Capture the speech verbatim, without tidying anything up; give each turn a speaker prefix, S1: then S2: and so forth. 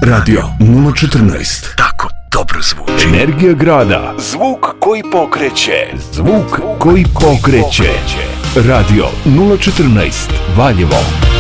S1: Radio nula četrnaest.
S2: Tako dobro zvuči.
S3: Energija grada.
S2: Zvuk koji pokreće.
S3: Zvuk koji pokreće. Radio nula četrnaest Valjevo.